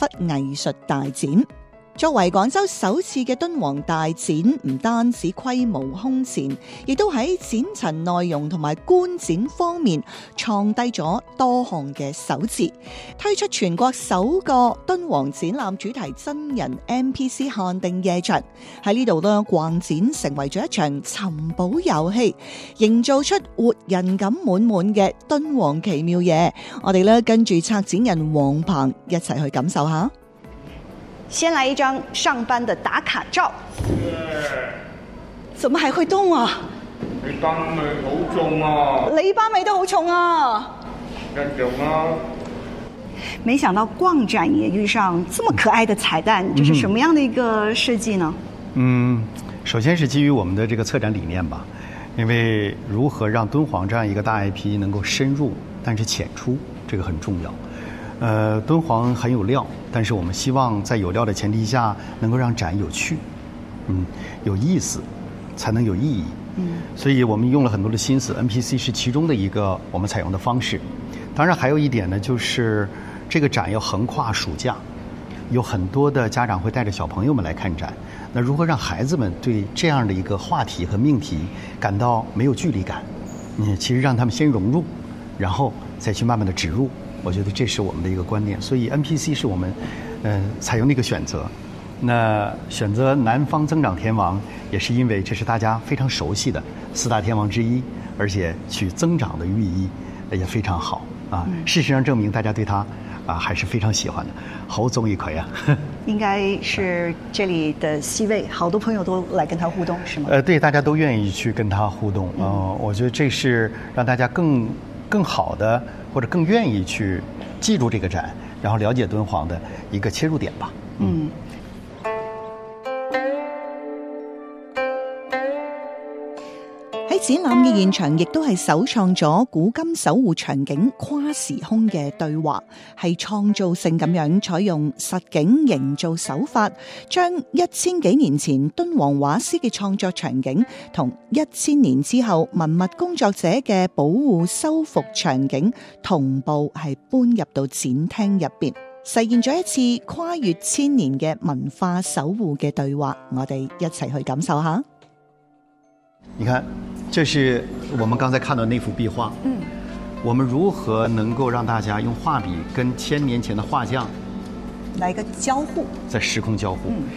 忽藝術大展。作為廣州首次嘅敦煌大展，唔單止規模空前，亦都喺展陳內容同埋觀展方面創低咗多項嘅首字，推出全國首個敦煌展覽主題真人 NPC 限定夜場。喺呢度呢，逛展成為咗一場尋寶遊戲，營造出活人感滿滿嘅敦煌奇妙夜。我哋呢跟住策展人黃鵬一齊去感受下。 先來一張上班的打卡照。 怎麼還會動啊？ 你班味好重啊！ 你班味都好重啊！ 一樣啊！ 沒想到逛展也遇上這麼可愛的彩蛋，這是什麼樣的一個設計呢？ 首先是基於我們的這個策展理念吧，因為如何讓敦煌這樣一個大 IP 能夠深入，但是淺出，這個很重要。敦煌很有料，但是我們希望在有料的前提下，能夠讓展有趣，有意思，才能有意義。所以我們用了很多的心思 ，NPC 是其中的一個我們採用的方式。當然還有一點呢，就是這個展要橫跨暑假，有很多的家長會帶着小朋友們來看展。那如何讓孩子們對這樣的一個話題和命題感到沒有距離感？其實讓他們先融入，然後再去慢慢的植入。我覺得這是我們的一個觀念，所以 NPC 是我們採用的一個選擇。那選擇南方增長天王，也是因為這是大家非常熟悉的四大天王之一，而且取增長的寓意也非常好啊。事實上證明大家對他還是非常喜歡的，好中意佢啊。 應該是這裡的 C 位，好多朋友都來跟他互動，是嗎？ 對，大家都願意去跟他互動。我覺得這是讓大家更好的或者更願意去記住這個展，然後了解敦煌的一個切入點吧。 喺展覽嘅現場，亦都係首創咗古今守護場景跨時空嘅對話，係創造性咁樣採用實景營造手法，將1000幾年前敦煌畫師嘅創作場景同1000年之後文物工作者嘅保護修復場景同步係搬入到展廳入邊，實現咗一次跨越1000年嘅文化守護嘅對話。我哋一齊去感受下。 你看，這是我們剛才看到那幅壁畫。我們如何能夠讓大家用畫筆跟1000年前的畫匠來個交互， 在時空交互？